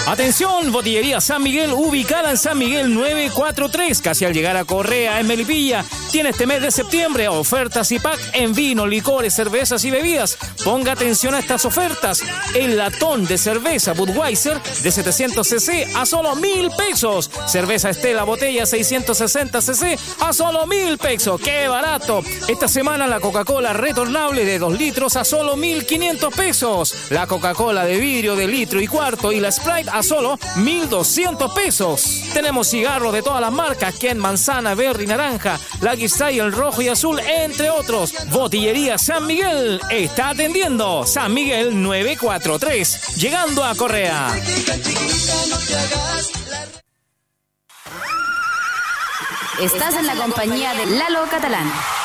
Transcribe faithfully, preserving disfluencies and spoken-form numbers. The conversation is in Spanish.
Atención, Botillería San Miguel, ubicada en San Miguel nueve cuatro tres, casi al llegar a Correa, en Melipilla. Tiene este mes de septiembre ofertas y pack en vino, licores, cervezas y bebidas. Ponga atención a estas ofertas. El latón de cerveza Budweiser de setecientos centilitros a solo mil pesos. Cerveza Estela botella seiscientos sesenta centilitros a solo mil pesos. ¡Qué barato! Esta semana la Coca-Cola retornable de dos litros a solo mil quinientos pesos. La Coca-Cola de vidrio de litro y cuarto y la Sprite a solo mil doscientos pesos. Tenemos cigarros de todas las marcas, Ken, manzana, berry, naranja, Lucky Style, rojo y azul, entre otros. Botillería San Miguel está atendiendo. San Miguel nueve cuatro tres, llegando a Correa. Estás en la compañía de Lalo Catalán.